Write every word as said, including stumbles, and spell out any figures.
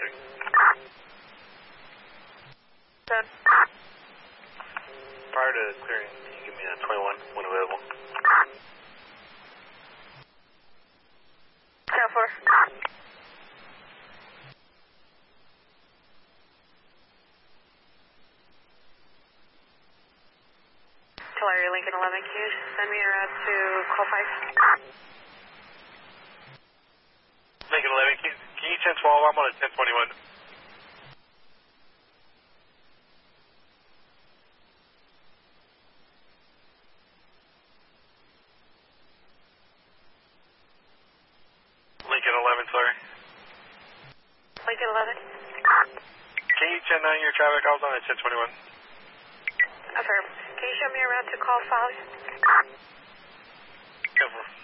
traffic. Good. Prior to clearing, can you give me a twenty-one when available? ten four. Tulare Lincoln eleven, can you send me a route to call five? Lincoln eleven, can, can you ten twelve? I'm on a ten twenty-one. Lincoln eleven, sorry. Lincoln eleven. Can you ten nine your traffic? I was on a ten twenty-one. Affirm. Can you show me a route to call five? ten four.